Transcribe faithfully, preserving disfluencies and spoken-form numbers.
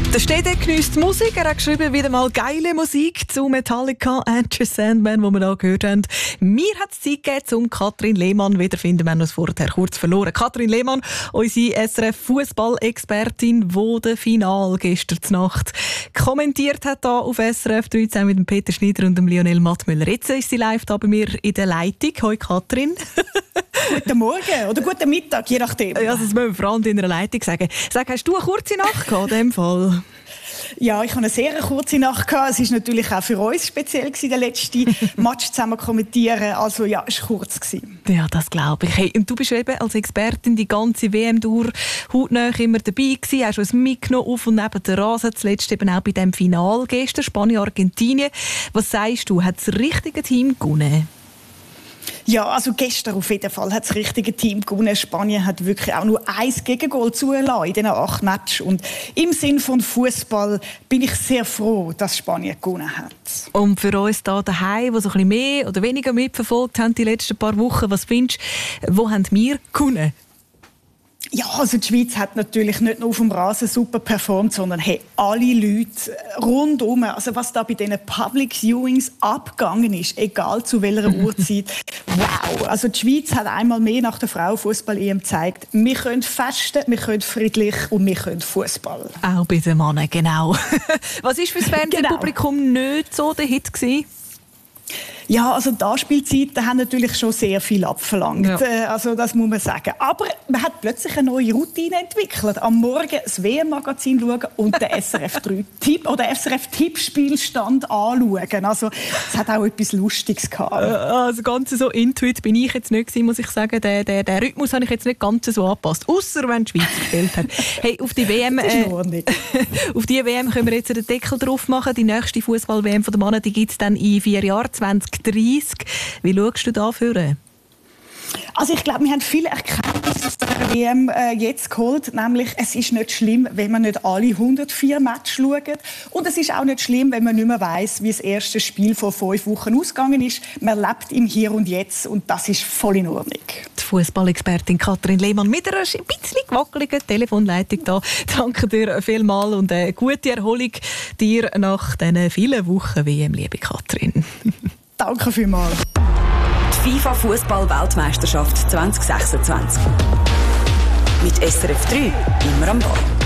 Der Städte geniesst Musik. Er hat geschrieben, wieder mal geile Musik zu Metallica, Enter Sandman, wo wir da gehört haben. Mir hat es Zeit gegeben, um Katrin Lehmann wiederfinden. Wir haben uns vorher kurz verloren. Katrin Lehmann, unsere S R F-Fußball-Expertin, die das Final gestern Nacht kommentiert hat hier auf S R F dreizehn mit dem Peter Schneider und dem Lionel Mattmüller. Jetzt ist sie live da bei mir in der Leitung. Hoi Katrin. Guten Morgen oder guten Mittag, je nachdem. Ja, das müssen wir vor allem in einer Leitung sagen. Sag, hast du eine kurze Nacht gehabt in dem Fall? Ja, ich hatte eine sehr kurze Nacht gehabt. Es war natürlich auch für uns speziell gewesen, der letzte Match zusammen kommentieren. Also ja, es war kurz gewesen. Ja, das glaube ich. Hey, und du bist eben als Expertin die ganze W M durch hautnah immer dabei gewesen, hast uns mitgenommen auf und neben der Rasen, zuletzt eben auch bei dem Final gestern, Spanien-Argentinien. Was sagst du, hat das richtige Team gewonnen? Ja, also gestern auf jeden Fall hat das richtige Team gewonnen. Spanien hat wirklich auch nur ein Gegengol zugelassen in diesen acht Matches. Und im Sinn von Fußball bin ich sehr froh, dass Spanien gewonnen hat. Und für uns hier daheim, die so ein bisschen mehr oder weniger mitverfolgt haben die letzten paar Wochen, was findest du, wo haben wir gewonnen? Ja, also die Schweiz hat natürlich nicht nur auf dem Rasen super performt, sondern hey, alle Leute rundum, also was da bei diesen Public Viewings abgegangen ist, egal zu welcher Uhrzeit. Wow, also die Schweiz hat einmal mehr nach der Frauenfußball-E M gezeigt, wir können festen, wir können friedlich und wir können Fußball. Auch bei den Männern, genau. Was war für das Fernsehpublikum genau nicht so der Hit gewesen? Ja, also die Anspielzeiten haben natürlich schon sehr viel abverlangt. Ja. Also das muss man sagen. Aber man hat plötzlich eine neue Routine entwickelt. Am Morgen das W M-Magazin schauen und den S R F drei Tipp oder S R F-Tippspielstand anschauen. Also es hat auch etwas Lustiges gehabt. Also ganz so intuit bin ich jetzt nicht gewesen, muss ich sagen. Den, den, den Rhythmus habe ich jetzt nicht ganz so angepasst. Ausser wenn die Schweiz gespielt hat. Hey, auf die W M, äh, auf die W M können wir jetzt den Deckel drauf machen. Die nächste Fußball-W M von den Männern, die gibt es dann in vier Jahren, zwanzig dreißig. Wie schaust du da für? Also ich glaube, wir haben viele Erkenntnisse aus der W M äh, jetzt geholt. Nämlich, es ist nicht schlimm, wenn man nicht alle hundertvier Matches schaut. Und es ist auch nicht schlimm, wenn man nicht mehr weiss, wie das erste Spiel vor fünf Wochen ausgegangen ist. Man lebt im Hier und Jetzt und das ist voll in Ordnung. Die Fußballexpertin Katrin Lehmann mit einer ein bisschen gewackeligen Telefonleitung da. Danke dir vielmals und eine gute Erholung dir nach diesen vielen Wochen W M, liebe Katrin. Danke vielmals. Die FIFA-Fußball-Weltmeisterschaft zwanzig sechsundzwanzig. Mit S R F drei immer am Ball.